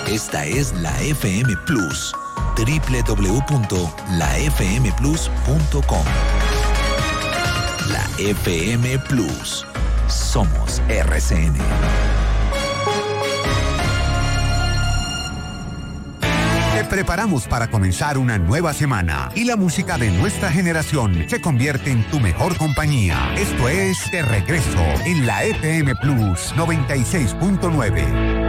Esta es la FM Plus, www.lafmplus.com. La FM Plus. Somos RCN. Te preparamos para comenzar una nueva semana y la música de nuestra generación se convierte en tu mejor compañía. Esto es De Regreso en la FM Plus 96.9.